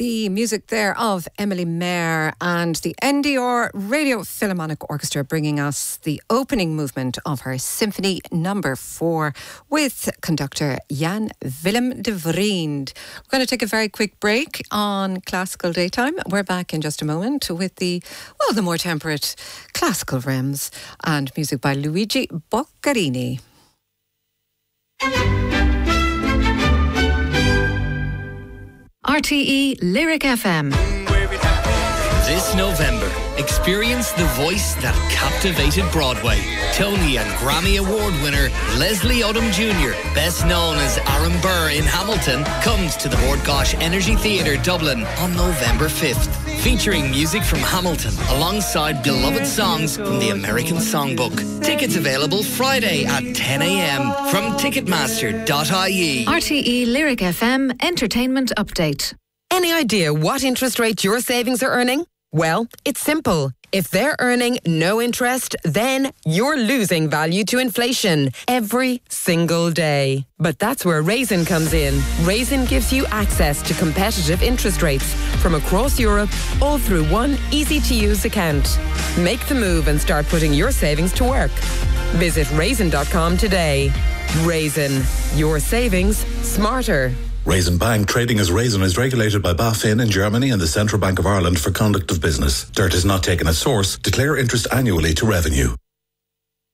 The music there of Emily Mayer and the NDR Radio Philharmonic Orchestra bringing us the opening movement of her Symphony No. 4 with conductor Jan Willem de Vriend. We're going to take a very quick break on Classical Daytime. We're back in just a moment with the more temperate classical realms and music by Luigi Boccherini. RTE Lyric FM. This November, experience the voice that captivated Broadway. Tony and Grammy Award winner Leslie Odom Jr., best known as Aaron Burr in Hamilton, comes to the Bord Gáis Energy Theatre, Dublin on November 5th. Featuring music from Hamilton alongside beloved songs from the American Songbook. Tickets available Friday at 10 a.m. from Ticketmaster.ie. RTE Lyric FM Entertainment Update. Any idea what interest rate your savings are earning? Well, it's simple. If they're earning no interest, then you're losing value to inflation every single day. But that's where Raisin comes in. Raisin gives you access to competitive interest rates from across Europe, all through one easy-to-use account. Make the move and start putting your savings to work. Visit raisin.com today. Raisin, your savings smarter. Raisin Bank, trading as Raisin, is regulated by BaFin in Germany and the Central Bank of Ireland for conduct of business. Dirt is not taken as source. Declare interest annually to revenue.